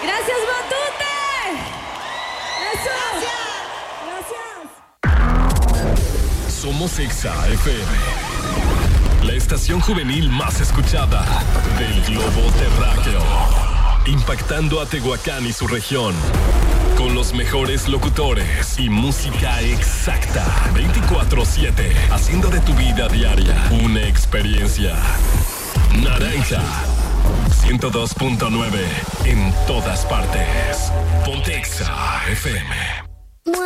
Gracias, Matute. Eso. Gracias. Somos Exa FM, la estación juvenil más escuchada del globo terráqueo, impactando a Tehuacán y su región, con los mejores locutores y música exacta, 24/7, haciendo de tu vida diaria una experiencia. Naranja 102.9 en todas partes. Ponte Exa FM.